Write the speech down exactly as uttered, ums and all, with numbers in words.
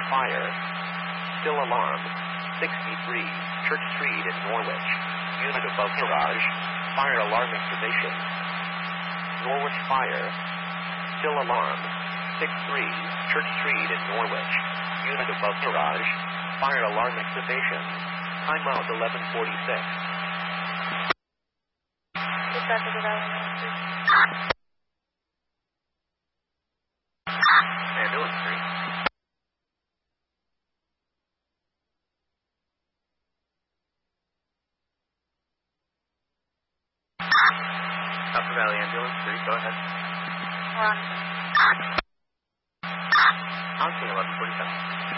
fire. Still alarm. sixty-three, Church Street in Norwich. Unit above garage. Fire alarm activation. Norwich fire. Still alarm. six three, Church Street in Norwich. Unit above garage. Fire alarm activation. Timeout eleven forty-six. Ambulance Street. Upper Valley Ambulance Street, go ahead. We're on. On scene eleven forty-seven.